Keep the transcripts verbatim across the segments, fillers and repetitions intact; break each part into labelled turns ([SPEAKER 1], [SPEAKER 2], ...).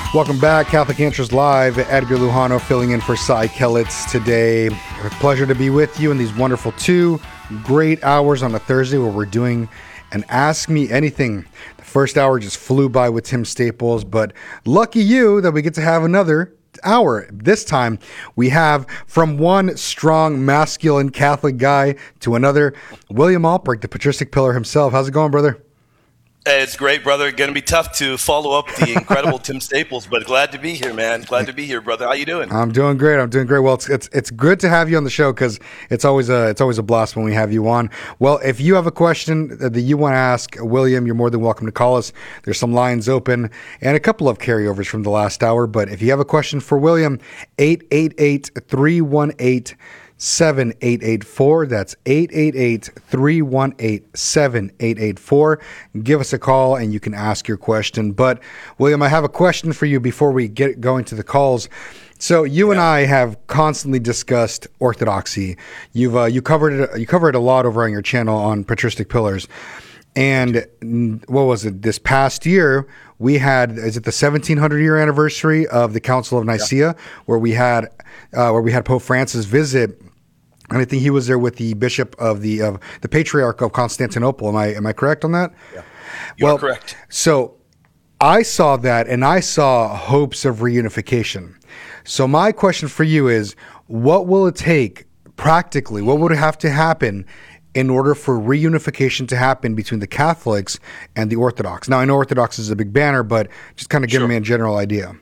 [SPEAKER 1] Welcome back, Catholic Answers Live. Edgar Lujano filling in for Cy Kellitz today. A pleasure to be with you in these wonderful two great hours on a Thursday where we're doing an Ask Me Anything. The first hour just flew by with Tim Staples, but lucky you that we get to have another hour. This time we have from one strong, masculine Catholic guy to another, William Alprecht, the patristic pillar himself. How's it going, brother?
[SPEAKER 2] It's great, brother. Going to be tough to follow up the incredible Tim Staples, but glad to be here, man. Glad to be here, brother. How you doing?
[SPEAKER 1] I'm doing great. I'm doing great. Well, it's it's it's good to have you on the show because it's always a it's always a blast when we have you on. Well, if you have a question that you want to ask William, you're more than welcome to call us. There's some lines open and a couple of carryovers from the last hour. But if you have a question for William, eight eight eight, three one eight, seven eight eight four. That's eight eight eight, three one eight, seven eight eight four. Give us a call and you can ask your question. But William, I have a question for you before we get going to the calls. So you yeah. and I have constantly discussed orthodoxy. You've uh, you covered it, you covered it a lot over on your channel on Patristic Pillars. And what was it? This past year, we had, is it the seventeen hundred year anniversary of the Council of Nicaea, yeah. where we had uh, where we had Pope Francis visit. And I think he was there with the bishop of the of the Patriarch of Constantinople. Am I am I correct on that?
[SPEAKER 2] Yeah, you're
[SPEAKER 1] well,
[SPEAKER 2] correct.
[SPEAKER 1] So I saw that, and I saw hopes of reunification. So my question for you is, what will it take practically? What would have to happen in order for reunification to happen between the Catholics and the Orthodox? Now, I know Orthodox is a big banner, but just kind of give sure. me a general idea.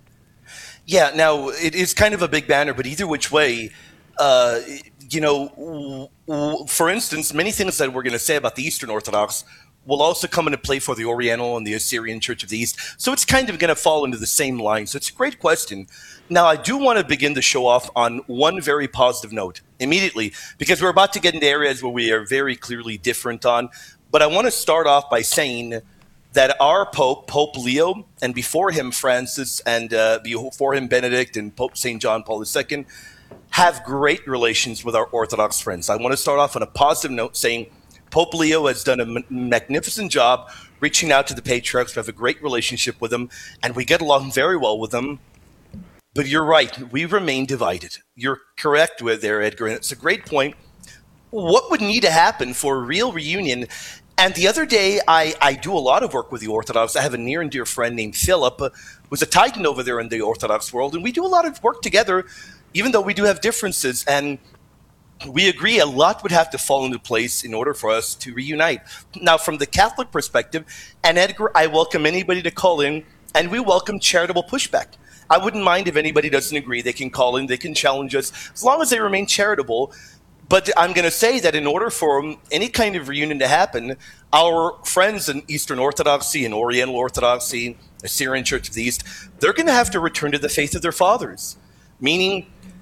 [SPEAKER 2] Yeah, now it is kind of a big banner, but either which way. Uh, you know, for instance, many things that we're going to say about the Eastern Orthodox will also come into play for the Oriental and the Assyrian Church of the East. So it's kind of going to fall into the same line. So it's a great question. Now, I do want to begin the show off on one very positive note immediately, because we're about to get into areas where we are very clearly different on. But I want to start off by saying that our Pope, Pope Leo, and before him Francis, and uh, before him Benedict and Pope Saint John Paul the Second, have great relations with our Orthodox friends. I want to start off on a positive note saying Pope Leo has done a m- magnificent job reaching out to the patriarchs. We have a great relationship with them, and we get along very well with them. But you're right, we remain divided. You're correct with there, Edgar, and it's a great point. What would need to happen for a real reunion? And the other day, I, I do a lot of work with the Orthodox. I have a near and dear friend named Philip, uh, who's a titan over there in the Orthodox world, and we do a lot of work together, even though we do have differences, and we agree a lot would have to fall into place in order for us to reunite. Now, from the Catholic perspective, and Edgar, I welcome anybody to call in, and we welcome charitable pushback. I wouldn't mind if anybody doesn't agree. They can call in, they can challenge us, as long as they remain charitable. But I'm going to say that in order for any kind of reunion to happen, our friends in Eastern Orthodoxy and Oriental Orthodoxy, Assyrian Church of the East, they're going to have to return to the faith of their fathers, meaning